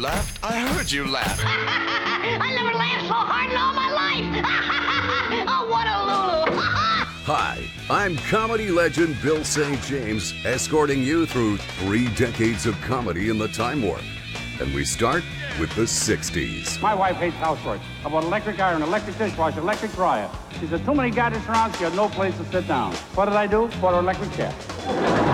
laughed. I heard you laugh. I never laughed so hard in all my life. Oh, what a Lulu. Hi, I'm comedy legend Bill St. James, escorting you through 3 decades of comedy in the Time Warp. And we start with the 60s. My wife hates housework. I bought electric iron, electric dishwasher, electric dryer. She said, too many gadgets around, she had no place to sit down. What did I do? Bought her electric chair.